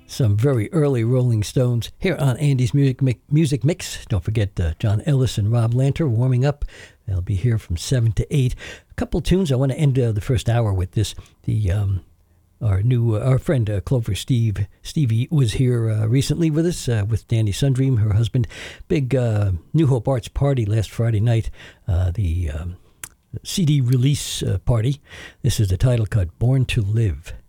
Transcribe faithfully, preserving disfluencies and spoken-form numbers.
Some very early Rolling Stones here on Andy's Music Mi- Music Mix. Don't forget uh, John Ellis and Rob Lanter warming up. They'll be here from seven to eight. A couple tunes. I want to end uh, the first hour with this. The um, Our new, uh, our friend uh, Clover Steve, Stevie was here uh, recently with us, uh, with Danny Sundream, her husband. Big uh, New Hope Arts party last Friday night, uh, the um, C D release uh, party. This is the title cut, Born to Live.